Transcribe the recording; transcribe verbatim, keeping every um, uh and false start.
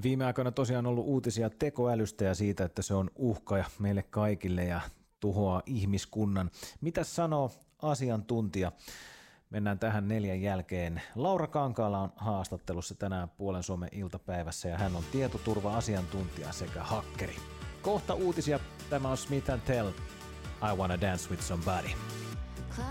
Viime aikoina tosiaan on ollut uutisia tekoälystä ja siitä, että se on uhka meille kaikille ja tuhoaa ihmiskunnan. Mitä sanoo asiantuntija? Mennään tähän neljän jälkeen. Laura Kankaala on haastattelussa tänään Puolen Suomen iltapäivässä ja hän on tietoturva-asiantuntija sekä hakkeri. Kohta uutisia. Tämä on Smith and Tell. I Wanna Dance With Somebody.